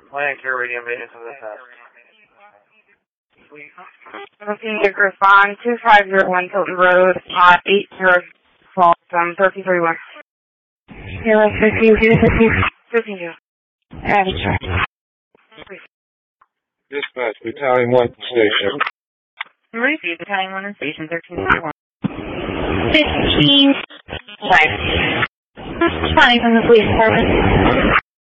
Land care radio maintenance of the task. Looking to respond 2501 Tilton Road, 8012, 1331. 15. Dispatch, Battalion 1 Station. Receive Battalion 1 Station 1331. 15. Sorry. Responding from the police department.